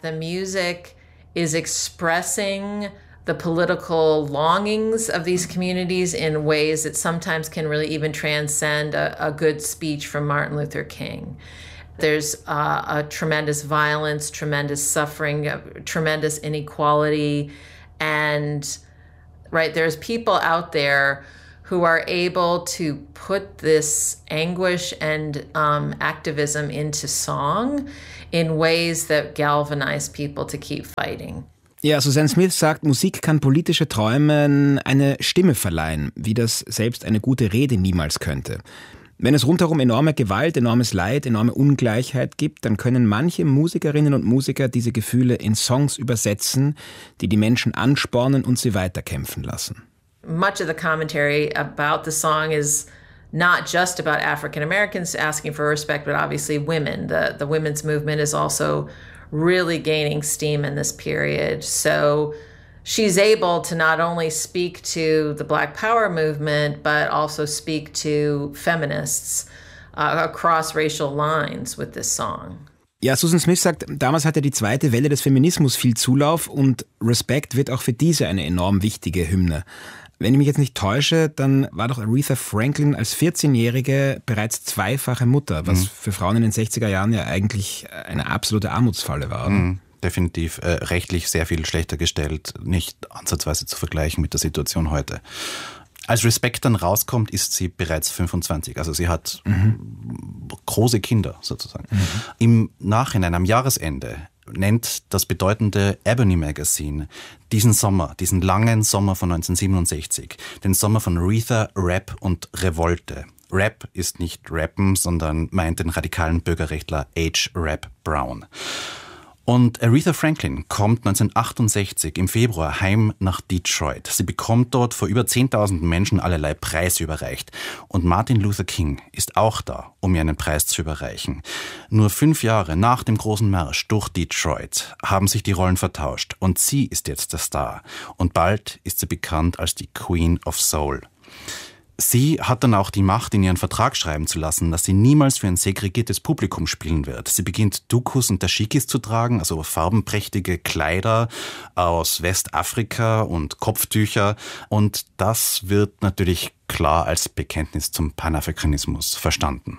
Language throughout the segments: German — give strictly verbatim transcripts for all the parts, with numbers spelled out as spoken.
The music is expressing the political longings of these communities in ways that sometimes can really even transcend a, a good speech from Martin Luther King. There's uh, a tremendous violence, tremendous suffering, uh, tremendous inequality, and right, there's people out there who are able to put this anguish and um, activism into song in ways that galvanize people to keep fighting. Ja, Suzanne Smith sagt, Musik kann politische Träumen eine Stimme verleihen, wie das selbst eine gute Rede niemals könnte. Wenn es rundherum enorme Gewalt, enormes Leid, enorme Ungleichheit gibt, dann können manche Musikerinnen und Musiker diese Gefühle in Songs übersetzen, die die Menschen anspornen und sie weiterkämpfen lassen. Much of the commentary about the song is not just about African Americans asking for respect, but obviously women. The, the women's movement is also really gaining steam in this period. So she's able to not only speak to the Black Power movement, but also speak to feminists uh, across racial lines with this song. Ja, Susan Smith sagt, damals hatte die zweite Welle des Feminismus viel Zulauf und Respect wird auch für diese eine enorm wichtige Hymne. Wenn ich mich jetzt nicht täusche, dann war doch Aretha Franklin als vierzehnjährige bereits zweifache Mutter, was mhm. für Frauen in den sechziger Jahren ja eigentlich eine absolute Armutsfalle war. Mhm. Definitiv äh, rechtlich sehr viel schlechter gestellt, nicht ansatzweise zu vergleichen mit der Situation heute. Als Respect dann rauskommt, ist sie bereits fünfundzwanzig. Also sie hat mhm. große Kinder sozusagen. Mhm. Im Nachhinein, am Jahresende, nennt das bedeutende Ebony Magazine diesen Sommer, diesen langen Sommer von neunzehnhundertsiebenundsechzig, den Sommer von Aretha, Rap und Revolte. Rap ist nicht Rappen, sondern meint den radikalen Bürgerrechtler H. Rap Brown. Und Aretha Franklin kommt neunzehnhundertachtundsechzig im Februar heim nach Detroit. Sie bekommt dort vor über zehntausend Menschen allerlei Preise überreicht. Und Martin Luther King ist auch da, um ihr einen Preis zu überreichen. Nur fünf Jahre nach dem großen Marsch durch Detroit haben sich die Rollen vertauscht. Und sie ist jetzt der Star. Und bald ist sie bekannt als die Queen of Soul. Sie hat dann auch die Macht, in ihren Vertrag schreiben zu lassen, dass sie niemals für ein segregiertes Publikum spielen wird. Sie beginnt Dukus und Dashikis zu tragen, also farbenprächtige Kleider aus Westafrika und Kopftücher. Und das wird natürlich klar als Bekenntnis zum Panafrikanismus verstanden.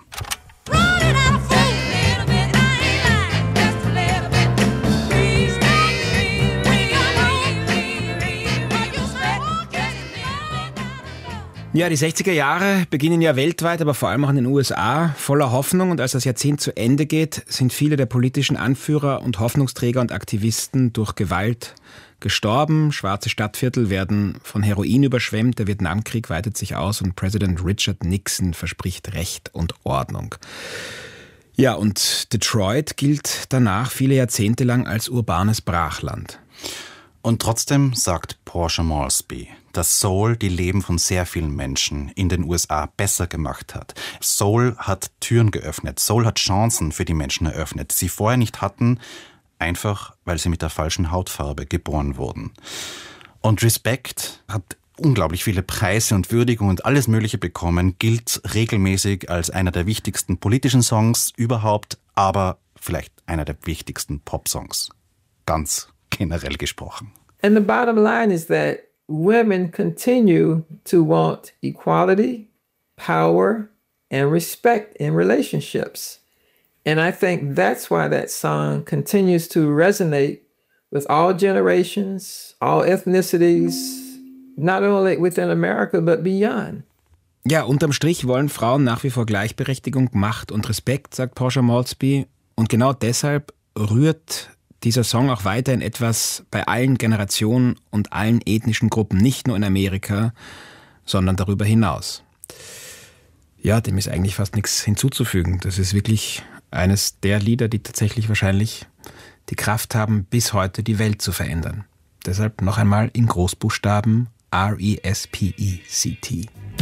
Ja, die sechziger Jahre beginnen ja weltweit, aber vor allem auch in den U S A voller Hoffnung. Und als das Jahrzehnt zu Ende geht, sind viele der politischen Anführer und Hoffnungsträger und Aktivisten durch Gewalt gestorben. Schwarze Stadtviertel werden von Heroin überschwemmt. Der Vietnamkrieg weitet sich aus und Präsident Richard Nixon verspricht Recht und Ordnung. Ja, und Detroit gilt danach viele Jahrzehnte lang als urbanes Brachland. Und trotzdem sagt Portia Maulsby, dass Soul die Leben von sehr vielen Menschen in den U S A besser gemacht hat. Soul hat Türen geöffnet, Soul hat Chancen für die Menschen eröffnet, die sie vorher nicht hatten, einfach weil sie mit der falschen Hautfarbe geboren wurden. Und Respect hat unglaublich viele Preise und Würdigungen und alles Mögliche bekommen, gilt regelmäßig als einer der wichtigsten politischen Songs überhaupt, aber vielleicht einer der wichtigsten Popsongs. Ganz generell gesprochen. And the bottom line is that women continue to want equality, power, and respect in relationships. And I think that's why that song continues to resonate with all generations, all ethnicities, not only within America, but beyond. Ja, unterm Strich wollen Frauen nach wie vor Gleichberechtigung, Macht und Respekt, sagt Portia Maulsby. Und genau deshalb rührt dieser Song auch weiterhin etwas bei allen Generationen und allen ethnischen Gruppen, nicht nur in Amerika, sondern darüber hinaus. Ja, dem ist eigentlich fast nichts hinzuzufügen. Das ist wirklich eines der Lieder, die tatsächlich wahrscheinlich die Kraft haben, bis heute die Welt zu verändern. Deshalb noch einmal in Großbuchstaben R E S P E C T.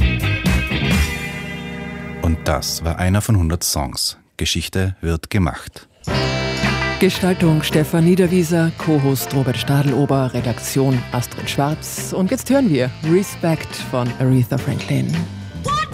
Und das war einer von hundert Songs. Geschichte wird gemacht. Gestaltung Stefan Niederwieser, Co-Host Robert Stadelober, Redaktion Astrid Schwarz. Und jetzt hören wir Respect von Aretha Franklin.